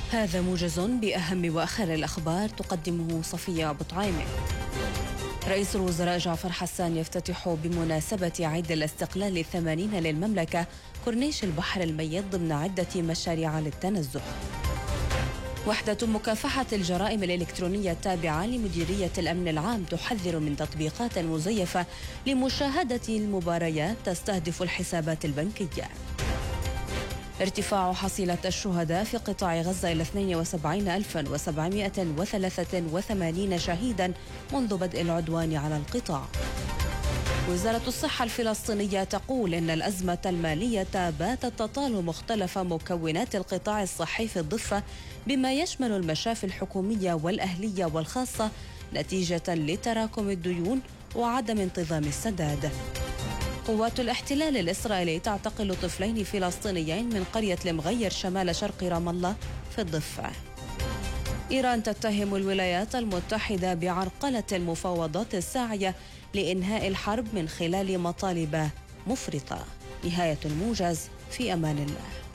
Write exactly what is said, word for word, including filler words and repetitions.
هذا موجز بأهم وآخر الأخبار تقدمه صفية أبو طعيمة. رئيس الوزراء جعفر حسان يفتتح بمناسبة عيد الاستقلال الثمانين للمملكة كورنيش البحر الميت ضمن عدة مشاريع للتنزه. وحدة مكافحة الجرائم الإلكترونية التابعة لمديرية الأمن العام تحذر من تطبيقات مزيفة لمشاهدة المباريات تستهدف الحسابات البنكية. ارتفاع حصيلة الشهداء في قطاع غزة إلى اثنين وسبعين ألفا وسبعمائة وثلاثة وثمانين شهيدا منذ بدء العدوان على القطاع. وزارة الصحة الفلسطينية تقول إن الأزمة المالية باتت تطال مختلف مكونات القطاع الصحي في الضفة بما يشمل المشافي الحكومية والأهلية والخاصة نتيجة لتراكم الديون وعدم انتظام السداد. قوات الاحتلال الإسرائيلي تعتقل طفلين فلسطينيين من قرية المغير شمال شرق رام الله في الضفة. إيران تتهم الولايات المتحدة بعرقلة المفاوضات الساعية لإنهاء الحرب من خلال مطالب مفرطة. نهاية الموجز، في أمان الله.